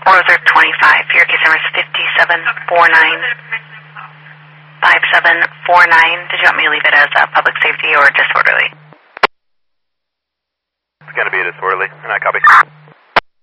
Roser 25. Your case number is 5749. Did you want me to leave it as public safety or disorderly? It's going to be a disorderly, and I copy.